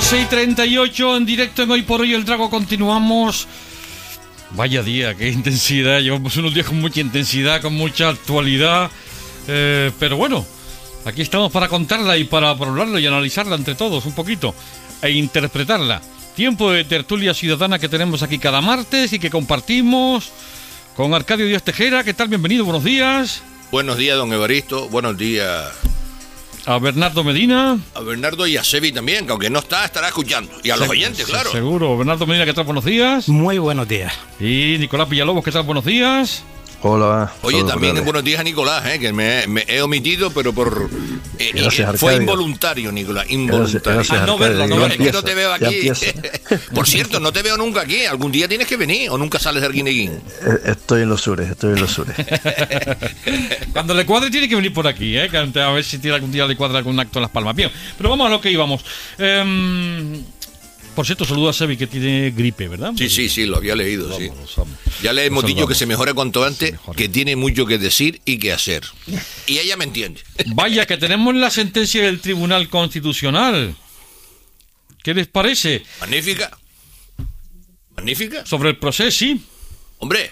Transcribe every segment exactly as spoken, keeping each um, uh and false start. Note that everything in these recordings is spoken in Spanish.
doce y treinta y ocho en directo en Hoy por Hoy el Drago. Continuamos. Vaya día, qué intensidad. Llevamos unos días con mucha intensidad, con mucha actualidad. Eh, pero bueno, aquí estamos para contarla y para hablarla y analizarla entre todos un poquito e interpretarla. Tiempo de tertulia ciudadana que tenemos aquí cada martes y que compartimos con Arcadio Díaz Tejera. ¿Qué tal? Bienvenido, buenos días. Buenos días, don Evaristo. Buenos días a Bernardo Medina. A Bernardo y a Sebi también, que aunque no está, estará escuchando. Y a los Se, oyentes, se, claro. Seguro. Bernardo Medina, ¿qué tal? Buenos días. Muy buenos días. Y Nicolás Villalobos, ¿qué tal? Buenos días. Hola. Oye, también buenos días a Nicolás, eh, que me, me he omitido, pero por eh, gracias, eh, fue involuntario, Nicolás, involuntario. Gracias, gracias, ah, no verlo, no, es que no te veo aquí. Por cierto, no te veo nunca aquí. Algún día tienes que venir o nunca sales de Arguineguín. Estoy en los sures, estoy en los sures. Cuando le cuadre tiene que venir por aquí, eh, a ver si tiene algún día le cuadra algún acto en Las Palmas. Bien, pero vamos a lo que íbamos. Eh, Por cierto, saluda a Sebi, que tiene gripe, ¿verdad? Sí, sí, sí, lo había leído, vamos, sí. Vamos, ya le hemos dicho que se mejore cuanto antes, mejore. que tiene mucho que decir y que hacer. Y ella me entiende. Vaya, que tenemos la sentencia del Tribunal Constitucional. ¿Qué les parece? Magnífica. Magnífica. Sobre el proceso, sí. Hombre,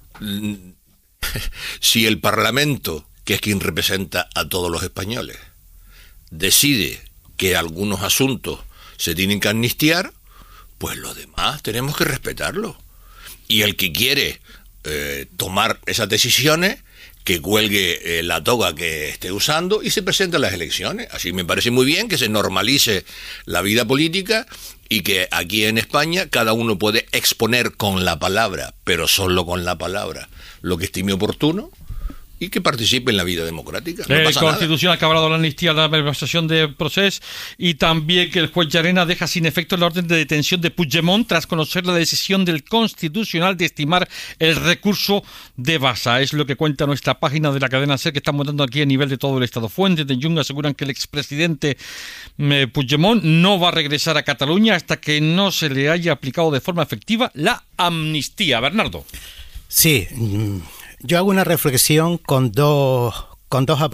si el Parlamento, que es quien representa a todos los españoles, decide que algunos asuntos se tienen que amnistiar, pues los demás tenemos que respetarlo. Y el que quiere eh, tomar esas decisiones, que cuelgue eh, la toga que esté usando y se presente a las elecciones. Así me parece muy bien que se normalice la vida política y que aquí en España cada uno puede exponer con la palabra, pero solo con la palabra, lo que estime oportuno, y que participe en la vida democrática. No el pasa Constitucional nada. que ha hablado de la amnistía, la malversación de proceso, y también que el juez Llarena deja sin efecto la orden de detención de Puigdemont tras conocer la decisión del Constitucional de estimar el recurso de Basa. Es lo que cuenta nuestra página de la cadena SER, que estamos dando aquí a nivel de todo el Estado. Fuentes de Jung aseguran que el expresidente eh, Puigdemont no va a regresar a Cataluña hasta que no se le haya aplicado de forma efectiva la amnistía. Bernardo. Sí, yo hago una reflexión con dos, con dos